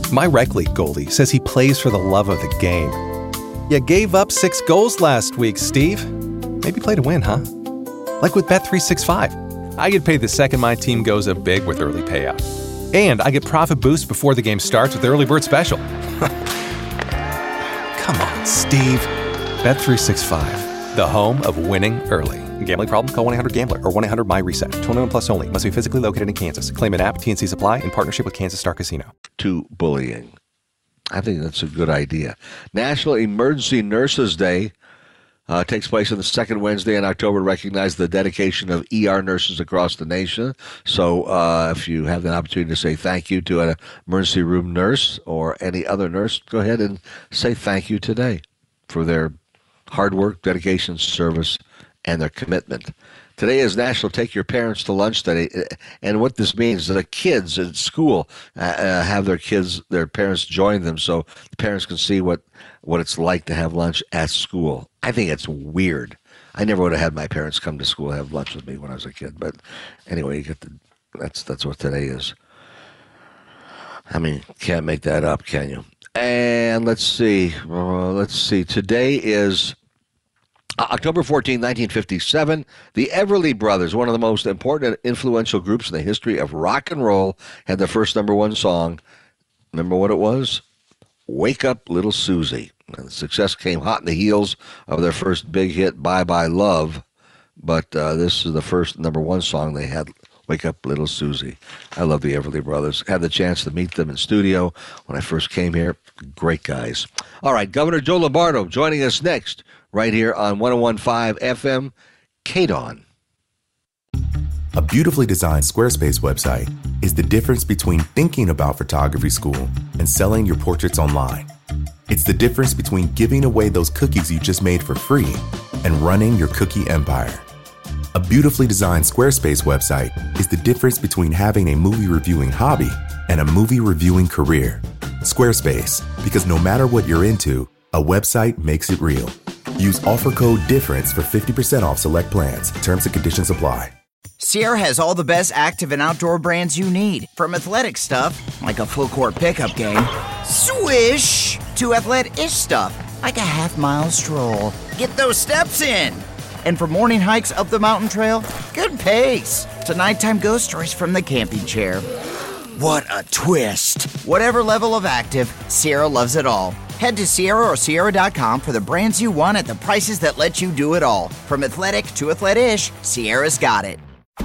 My rec league goalie says he plays for the love of the game. You gave up 6 goals last week, Steve. Maybe play to win, huh? Like with Bet365. I get paid the second my team goes up big with early payout. And I get profit boost before the game starts with the early bird special. Come on, Steve. Bet365, the home of winning early. Gambling problem? Call 1-800-GAMBLER or 1-800-MY-RESET. 21 plus only. Must be physically located in Kansas. Claim an app. TNC Supply in partnership with Kansas Star Casino. To bullying. I think that's a good idea. National Emergency Nurses Day takes place on the second Wednesday in October to recognize the dedication of ER nurses across the nation. So if you have the opportunity to say thank you to an emergency room nurse or any other nurse, go ahead and say thank you today for their hard work, dedication, service, and their commitment. Today is National Take Your Parents to Lunch Day, and what this means is that the kids at school have their parents join them so the parents can see what it's like to have lunch at school. I think it's weird. I never would have had my parents come to school and have lunch with me when I was a kid, but anyway, that's what today is. I mean, can't make that up, can you? And let's see. Today is October 14, 1957, the Everly Brothers, one of the most important and influential groups in the history of rock and roll, had their first number one song. Remember what it was? Wake Up Little Susie. And the success came hot in the heels of their first big hit, Bye Bye Love. But this is the first number one song they had, Wake Up Little Susie. I love the Everly Brothers. Had the chance to meet them in studio when I first came here. Great guys. All right, Governor Joe Lombardo joining us next, right here on 101.5 FM, KDON. A beautifully designed Squarespace website is the difference between thinking about photography school and selling your portraits online. It's the difference between giving away those cookies you just made for free and running your cookie empire. A beautifully designed Squarespace website is the difference between having a movie reviewing hobby and a movie reviewing career. Squarespace, because no matter what you're into, a website makes it real. Use offer code DIFFERENCE for 50% off select plans. Terms and conditions apply. Sierra has all the best active and outdoor brands you need. From athletic stuff, like a full court pickup game, swish, to athletic-ish stuff, like a half-mile stroll. Get those steps in. And for morning hikes up the mountain trail, good pace. To nighttime ghost stories from the camping chair. What a twist. Whatever level of active, Sierra loves it all. Head to Sierra or Sierra.com for the brands you want at the prices that let you do it all. From athletic to athletic-ish, Sierra's got it.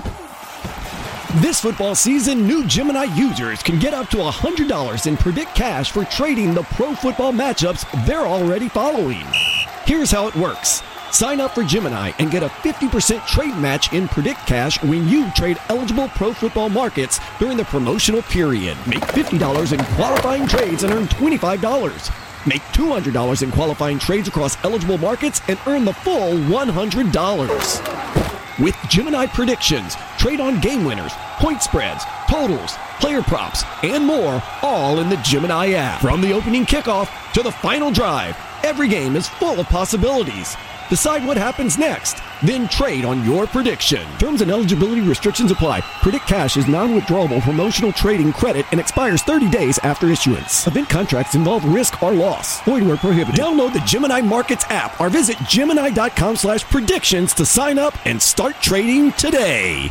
This football season, new Gemini users can get up to $100 in Predict Cash for trading the pro football matchups they're already following. Here's how it works. Sign up for Gemini and get a 50% trade match in Predict Cash when you trade eligible pro football markets during the promotional period. Make $50 in qualifying trades and earn $25. Make $200 in qualifying trades across eligible markets and earn the full $100. With Gemini Predictions, trade on game winners, point spreads, totals, player props, and more, all in the Gemini app. From the opening kickoff to the final drive, every game is full of possibilities. Decide what happens next, then trade on your prediction. Terms and eligibility restrictions apply. Predict Cash is non-withdrawable promotional trading credit and expires 30 days after issuance. Event contracts involve risk or loss. Void where prohibited. Download the Gemini Markets app or visit Gemini.com/predictions to sign up and start trading today.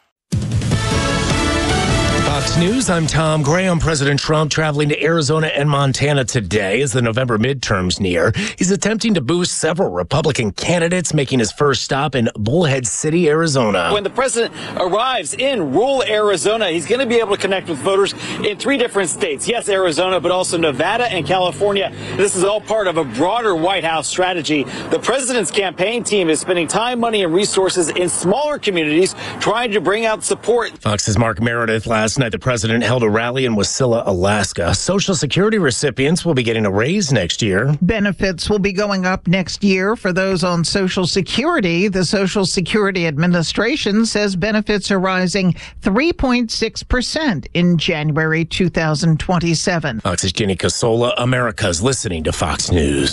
Fox News, I'm Tom Graham. President Trump traveling to Arizona and Montana today as the November midterms near. He's attempting to boost several Republican candidates, making his first stop in Bullhead City, Arizona. When the president arrives in rural Arizona, he's going to be able to connect with voters in 3 different states. Yes, Arizona, but also Nevada and California. This is all part of a broader White House strategy. The president's campaign team is spending time, money, and resources in smaller communities trying to bring out support. Fox's Mark Meredith. Last night, the president held a rally in Wasilla, Alaska. Social Security recipients will be getting a raise next year. Benefits will be going up next year for those on Social Security. The Social Security Administration says benefits are rising 3.6% in January 2027. Fox's Jenny Casola. America's listening to Fox News.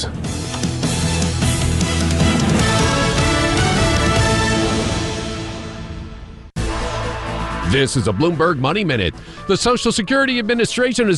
This is a Bloomberg Money Minute. The Social Security Administration is